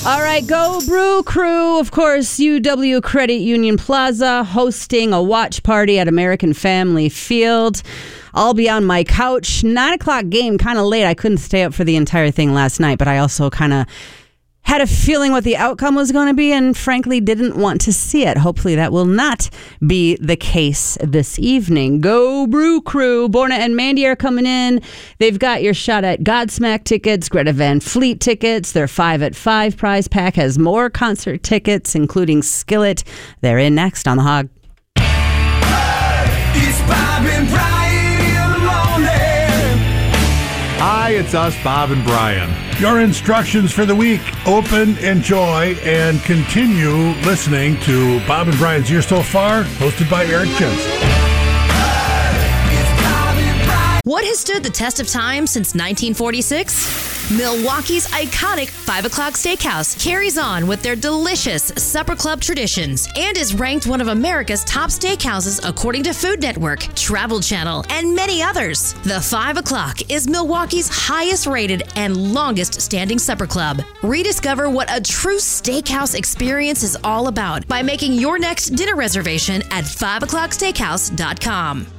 All right, Go Brew Crew. Of course, UW Credit Union Plaza hosting a watch party at American Family Field. I'll be on my couch. 9 o'clock game, kind of late. I couldn't stay up for the entire thing last night, but I also kind of had a feeling what the outcome was going to be and frankly didn't want to see it. Hopefully that will not be the case this evening. Go Brew Crew. Borna and Mandy are coming in. They've got your shot at Godsmack tickets, Greta Van Fleet tickets. Their 5 at 5 prize pack has more concert tickets, including Skillet. They're in next on The Hog. It's Bob and Brian in the morning. Hi, it's us, Bob and Brian. Your instructions for the week: open, enjoy, and continue listening to Bob and Brian's Year So Far, hosted by Eric Jensen. What has stood the test of time since 1946? Milwaukee's iconic 5 o'clock steakhouse carries on with their delicious supper club traditions and is ranked one of America's top steakhouses according to Food Network, Travel Channel, and many others. The 5 o'clock is Milwaukee's highest rated and longest standing supper club. Rediscover what a true steakhouse experience is all about by making your next dinner reservation at 5o'clocksteakhouse.com.